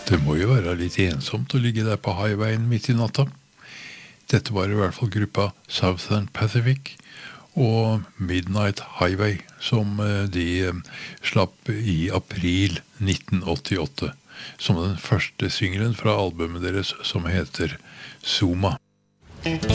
Det må jo være litt ensomt å ligge der på highwayen midt i natta. Dette var i hvert fall gruppa Southern Pacific og Midnight Highway, som de slapp i april 1988, som den første singelen fra albumet deres som heter Zuma.